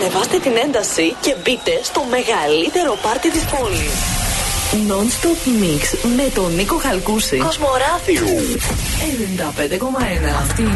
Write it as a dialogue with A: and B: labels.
A: Ανεβάστε την ένταση και μπείτε στο μεγαλύτερο πάρτι της πόλης. Non-stop mix με τον Νίκο Χαλκούση. Κοσμοράδιο 95,1. Αυτή